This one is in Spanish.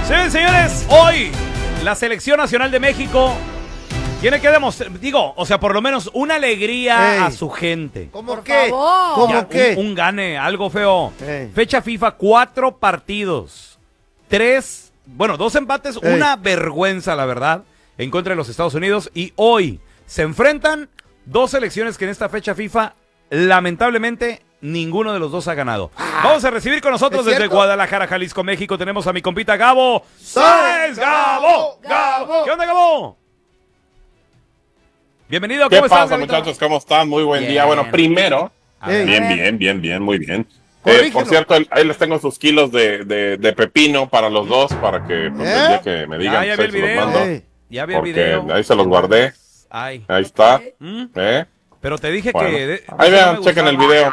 Sí, señores, hoy la Selección Nacional de México tiene que demostrar, por lo menos una alegría a su gente. ¿Cómo qué? ¿Cómo qué? Un gane, algo feo. Fecha FIFA, 4 partidos. 2 empates, una vergüenza, la verdad, en contra de los Estados Unidos. Y hoy se enfrentan 2 selecciones que en esta fecha FIFA, lamentablemente, ninguno de los 2 ha ganado. Vamos a recibir con nosotros desde Guadalajara, Jalisco, México. Tenemos a mi compita Gabo Sáenz. ¡Gabo! ¿Qué onda, Gabo? Bienvenido, ¿Qué pasa, muchachos? ¿Cómo están? Muy buen día. Bueno, primero, bien, muy bien. Por cierto, ahí les tengo sus kilos de pepino para los dos, para que pues, el día que me digan, ya vi el video. Ya vi el video. Ahí se los guardé. Ahí está. Pero te dije bueno, que... ahí vean, chequen el video.